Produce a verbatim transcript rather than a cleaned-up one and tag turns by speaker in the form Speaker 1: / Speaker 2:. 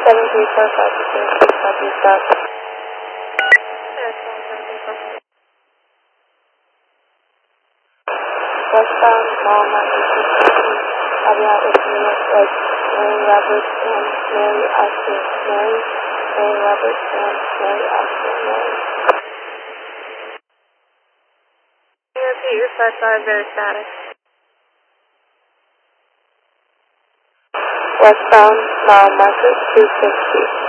Speaker 1: seven three four five six six copy stop. Westbound Mall Market two sixty, Aviat with units like Mary Roberts and Mary Oscar Mary, Mary Roberts and Mary Oscar Mary. Can you repeat your flight five very static? Westbound Mall Market two sixty.